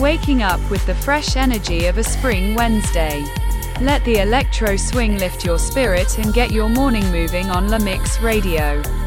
waking up with the fresh energy of a spring Wednesday. Let the electro swing lift your spirit and get your morning moving on La Mix Radio.